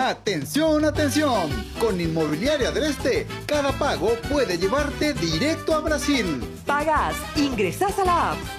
Atención, atención. Con Inmobiliaria del Este, cada pago puede llevarte directo a Brasil. Pagas, ingresás a la app,